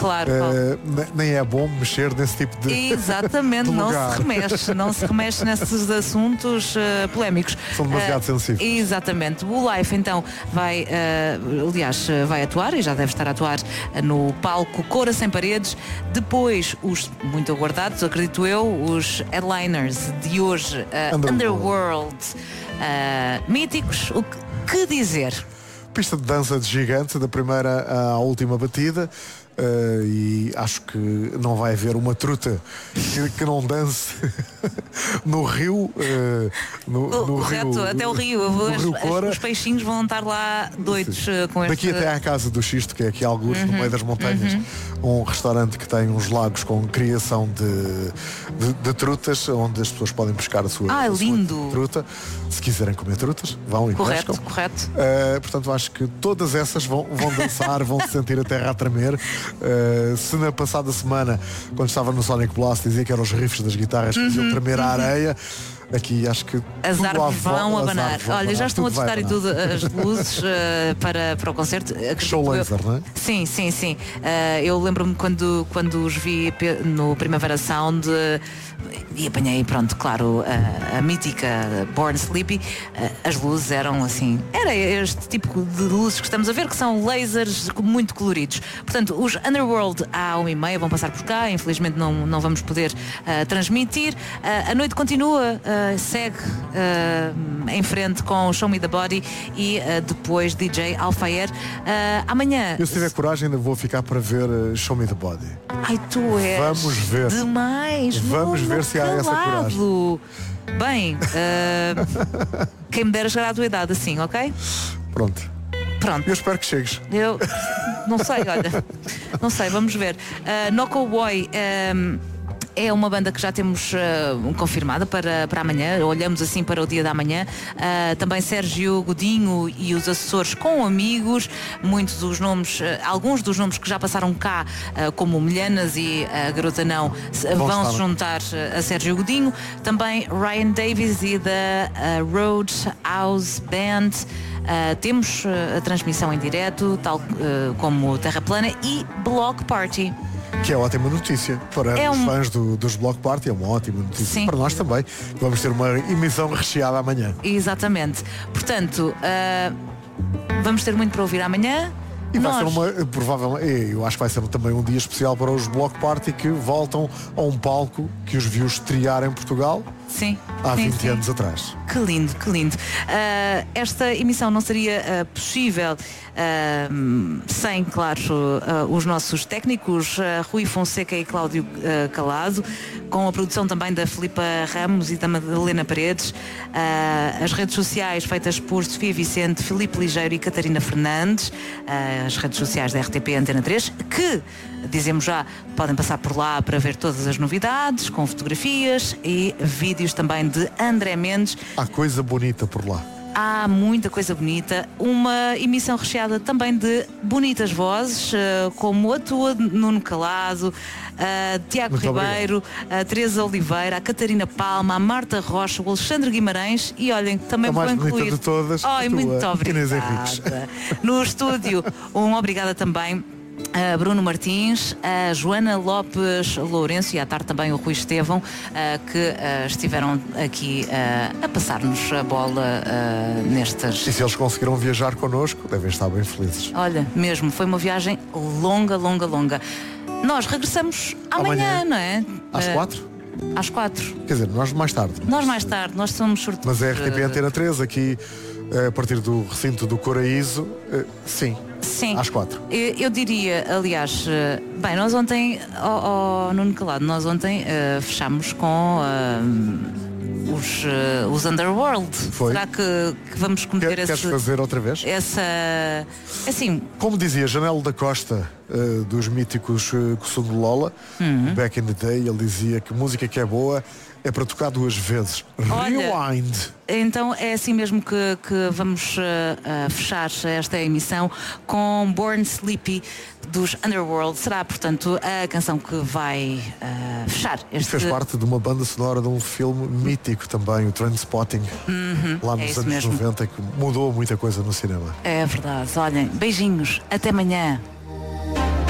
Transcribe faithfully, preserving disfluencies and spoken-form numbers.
Claro, uh, nem é bom mexer nesse tipo de Exatamente, de não lugar. se remexe, não se remexe nesses assuntos uh, polémicos. São demasiado uh, sensíveis. Exatamente. O Life então vai, uh, aliás, vai atuar e já deve estar a atuar no palco Cora Sem Paredes. Depois, os muito aguardados, acredito eu, os headliners de hoje, uh, Underworld, Underworld uh, míticos. O que, que dizer? Pista de dança de gigante, da primeira à última batida. Uh, e acho que não vai haver uma truta que, que não dance no rio, uh, no, no Correto, rio, até o rio, no os, rio as, os peixinhos vão estar lá doidos uh, com Daqui este... até à Casa do Xisto, que é aqui alguns uhum, no meio das montanhas, uhum. um restaurante que tem uns lagos com criação de, de, de trutas, onde as pessoas podem pescar a sua, ah, a lindo. sua truta. Se quiserem comer trutas, vão e correto, pescam. Correto, uh, Portanto, acho que todas essas vão, vão dançar, vão se sentir a terra a tremer. Uh, se na passada semana, quando estava no Sonic Blast, dizia que eram os riffs das guitarras que uhum, faziam tremer uhum. a areia, aqui acho que as árvores vão abanar. Olha, abanar, já estão a tudo vai testar e tudo as luzes uh, para, para o concerto. Show laser, não é? Sim, sim, sim. Uh, eu lembro-me quando, quando os vi no Primavera Sound uh, e apanhei, pronto, claro, a, a mítica Born Sleepy, uh, as luzes eram assim, era este tipo de luzes que estamos a ver, que são lasers muito coloridos. Portanto, os Underworld à uma e meia vão passar por cá, infelizmente não, não vamos poder uh, transmitir. Uh, a noite continua, uh, segue uh, em frente com Show Me The Body e uh, depois D J Alfaer. Uh, amanhã... Eu se tiver coragem ainda vou ficar para ver uh, Show Me The Body. Ai, tu és Vamos ver. demais. Vamos ver se há essa coragem. Bem, uh, quem me dera chegar à tua idade assim, ok? Pronto. Pronto. Eu espero que chegues. Eu não sei, olha. Não sei, vamos ver. Uh, Noko Boy um, é uma banda que já temos uh, confirmada para, para amanhã. Olhamos assim para o dia da manhã. Uh, também Sérgio Godinho e os assessores com amigos. Muitos dos nomes, uh, alguns dos nomes que já passaram cá, uh, como Milhanas e a uh, Garota Não, vão, vão se juntar uh, a Sérgio Godinho. Também Ryan Davis e da uh, Roadhouse Band. Uh, temos uh, a transmissão em direto, tal uh, como Terra Plana e Block Party. Que é ótima notícia para é os um... fãs do, dos Block Party, é uma ótima notícia. Sim. Para nós também. Vamos ter uma emissão recheada amanhã. Exatamente. Portanto, uh, vamos ter muito para ouvir amanhã. E vai Nós... ser uma, provavelmente, eu acho que vai ser também um dia especial para os Block Party que voltam a um palco que os viu estrear em Portugal. Sim, há sim, vinte sim. anos atrás. Que lindo, que lindo. Uh, esta emissão não seria uh, possível uh, sem, claro, uh, os nossos técnicos, uh, Rui Fonseca e Cláudio uh, Calado, com a produção também da Filipa Ramos e da Madalena Paredes, uh, as redes sociais feitas por Sofia Vicente, Filipe Ligeiro e Catarina Fernandes, uh, as redes sociais da R T P Antena três, que, dizemos já, podem passar por lá para ver todas as novidades, com fotografias e vídeos também de André Mendes. Há coisa bonita por lá. Há muita coisa bonita. Uma emissão recheada também de bonitas vozes, uh, como a tua, Nuno Calado, uh, Tiago Muito Ribeiro, a Teresa Oliveira, a Catarina Palma, a Marta Rocha, o Alexandre Guimarães e olhem, também a vou mais incluir. De todas, Ai, muito obrigada. No estúdio, um obrigada também a Bruno Martins, a Joana Lopes Lourenço e à tarde também o Rui Estevão, que estiveram aqui a passar-nos a bola nestas... E se eles conseguiram viajar connosco, devem estar bem felizes. Olha, mesmo, foi uma viagem longa, longa, longa. Nós regressamos amanhã, amanhã não é? Às quatro? Às quatro. Quer dizer, nós mais tarde. Nós mais tarde, nós somos sortudos. Mas a R T P Antena três aqui, a partir do recinto do Coraíso, sim. Sim. Às quatro. Eu, eu diria, aliás, bem, nós ontem, oh, oh, Nuno Calado, nós ontem uh, fechámos com uh, os, uh, os Underworld. Foi? Será que, que vamos cometer Quer, esse... Queres fazer outra vez? Essa... Assim... Como dizia Janelo da Costa, uh, dos míticos uh, Cossudo de Lola, uhum. back in the day, ele dizia que música que é boa é para tocar duas vezes. Olha, Rewind. Então é assim mesmo que, que vamos uh, uh, fechar esta emissão com Born Sleepy dos Underworld. Será, portanto, a canção que vai uh, fechar este... Fez parte de uma banda sonora de um filme mítico também, o Trainspotting, uhum, lá nos é anos mesmo. noventa, que mudou muita coisa no cinema. É verdade. Olhem, beijinhos. Até amanhã.